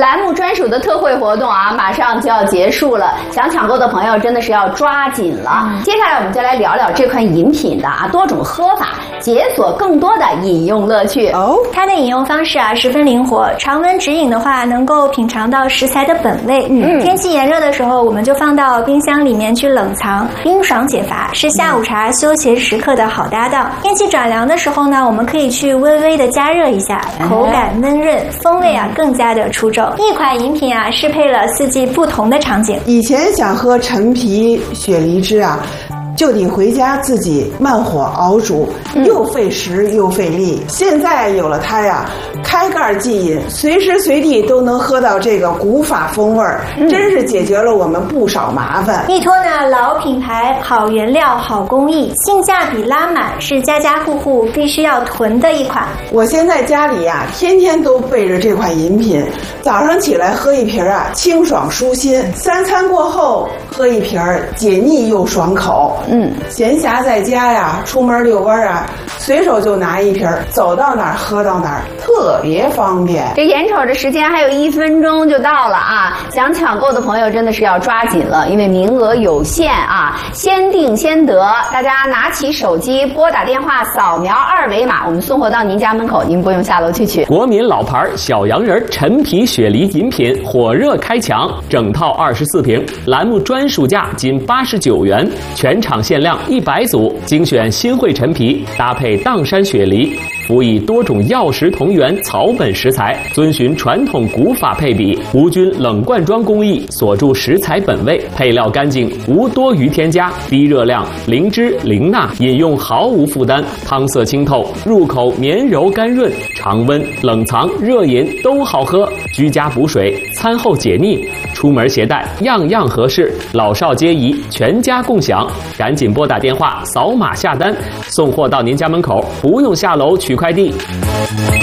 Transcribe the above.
栏目专属的特惠活动啊，马上就要结束了，想抢购的朋友真的是要抓紧了。接下来我们就来聊聊这款饮品的多种喝法，解锁更多的饮用乐趣。 它的饮用方式十分灵活，常温直饮的话能够品尝到食材的本味。天气炎热的时候，我们就放到冰箱里面去冷藏，冰爽解乏，是下午茶休闲时刻的好搭档。天气转凉的时候呢，我们可以去微微的加热一下，口感嫩润，风味更加的出众。一款饮品适配了四季不同的场景。 以前想喝陈皮雪梨汁就得回家自己慢火熬煮，又费时又费力。现在有了它开盖即饮，随时随地都能喝到这个古法风味真是解决了我们不少麻烦。 依托呢老品牌、好原料、好工艺，性价比拉满，是家家户户必须要囤的一款。 我现在家里天天都备着这款饮品，早上起来喝一瓶清爽舒心，三餐过后喝一瓶解腻又爽口。闲暇在家出门遛弯随手就拿一瓶，走到哪儿喝到哪儿，特别方便。 这眼瞅着时间还有1分钟就到了想抢购的朋友真的是要抓紧了，因为名额有限先订先得。大家拿起手机拨打电话，扫描2维码，我们送货到您家门口，您不用下楼去取。 国民老牌小洋人陈皮雪梨饮品火热开抢，整套24瓶，栏目专属价仅89元，全场限量100组，精选新会陈皮，搭配砀山雪梨，辅以多种药食同源草本食材，遵循传统古法配比，无菌冷罐装工艺，锁住食材本味，配料干净，无多余添加，低热量，零脂零钠，饮用毫无负担，汤色清透，入口绵柔甘润，常温、冷藏、热饮都好喝，居家补水，餐后解腻，出门携带样样合适，老少皆宜，全家共享。赶紧拨打电话，扫码下单，送货到您家门口，不用下楼取快递。